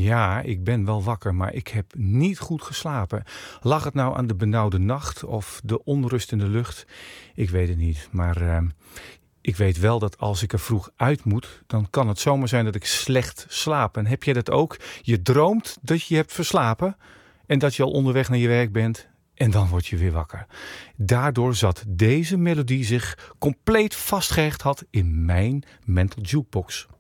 Ja, ik ben wel wakker, maar ik heb niet goed geslapen. Lag het nou aan de benauwde nacht of de onrust in de lucht? Ik weet het niet, maar ik weet wel dat als ik er vroeg uit moet, dan kan het zomaar zijn dat ik slecht slaap. En heb jij dat ook? Je droomt dat je hebt verslapen en dat je al onderweg naar je werk bent en dan word je weer wakker. Daardoor zat deze melodie zich compleet vastgehecht had in mijn mental jukebox.